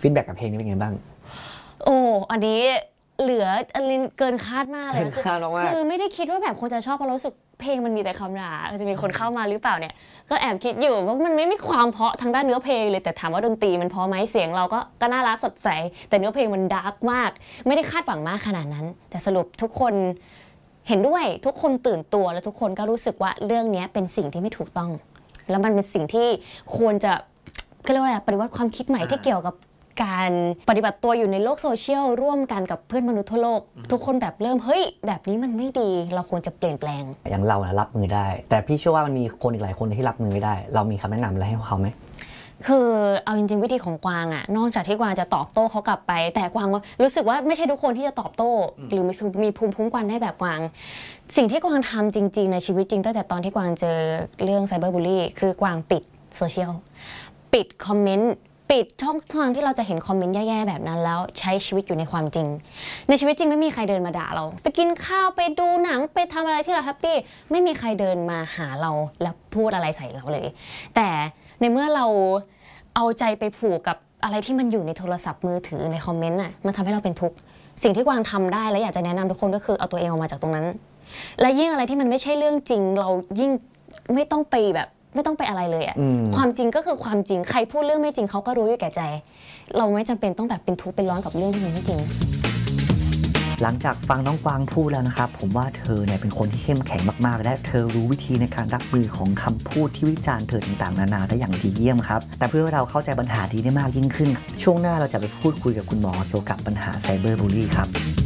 ฟีดแบ็กกับเพลงนี้เป็นไงบ้างโอ้อันนี้เหลืออันนี้เกินคาดมากเลยเกินคาดมากคือไม่ได้คิดว่าแบบคนจะชอบเพราะรู้สึกเพลงมันมีแต่คำด่าจะมีคนเข้ามาหรือเปล่าเนี่ยก็แอบคิดอยู่ว่ามันไม่มีความเพราะทางด้านเนื้อเพลงเลยแต่ถามว่าดนตรีมันเพราะไหมเสียงเราก็น่ารักสดใสแต่เนื้อเพลงมันดาร์กมากไม่ได้คาดหวังมากขนาดนั้นแต่สรุปทุกคนเห็นด้วยทุกคนตื่นตัวและทุกคนก็รู้สึกว่าเรื่องนี้เป็นสิ่งที่ไม่ถูกต้องแล้วมันเป็นสิ่งที่ควรจะก็เรียกว่าอะไรปฏิวัติความคิดใหม่ที่เกี่ยวกับการปฏิบัติตัวอยู่ในโลกโซเชียลร่วมกันกับเพื่อนมนุษย์ทั่วโลกทุกคนแบบเริ่มเฮ้ยแบบนี้มันไม่ดีเราควรจะเปลี่ยนแปลงอย่างเรารับมือได้แต่พี่เชื่อว่ามันมีคนอีกหลายคนที่รับมือไม่ได้เรามีคำแนะนำอะไรให้เขาไหมคือเอาจริงๆวิธีของกวางอะนอกจากที่กวางจะตอบโต้เขากลับไปแต่กวางรู้สึกว่าไม่ใช่ทุกคนที่จะตอบโต้หรือมีภูมิคุ้มกันได้แบบกวางสิ่งที่กวางทำจริงๆในชีวิตจริงตั้งแต่ตอนที่กวางเจอเรื่องไซเบอร์บูลลี่คือกวางปิดโซเชียลปิดคอมเมนต์ปิดช่องทางที่เราจะเห็นคอมเมนต์แย่ๆแบบนั้นแล้วใช้ชีวิตอยู่ในความจริงในชีวิตจริงไม่มีใครเดินมาด่าเราไปกินข้าวไปดูหนังไปทำอะไรที่เราแฮปปี้ไม่มีใครเดินมาหาเราแล้วพูดอะไรใส่เราเลยแต่ในเมื่อเราเอาใจไปผูกกับอะไรที่มันอยู่ในโทรศัพท์มือถือในคอมเมนต์น่ะมันทำให้เราเป็นทุกข์สิ่งที่กวางทำได้และอยากจะแนะนำทุกคนก็คือเอาตัวเองออกมาจากตรงนั้นและยิ่งอะไรที่มันไม่ใช่เรื่องจริงเรายิ่งไม่ต้องไปอะไรเลยอะความจริงก็คือความจริงใครพูดเรื่องไม่จริงเขาก็รู้อยู่แก่ใจเราไม่จำเป็นต้องแบบเป็นทุกข์เป็นร้อนกับเรื่องที่มันไม่จริงหลังจากฟังน้องกวางพูดแล้วนะครับผมว่าเธอเนี่ยเป็นคนที่เข้มแข็งมากๆและเธอรู้วิธีในการรับมือของคำพูดที่วิจารณ์เธอต่างๆนานาได้อย่างดีเยี่ยมครับแต่เพื่อเราเข้าใจปัญหาดีได้มากยิ่งขึ้นช่วงหน้าเราจะไปพูดคุยกับคุณหมอเกี่ยวกับปัญหาไซเบอร์บูลลี่ครับ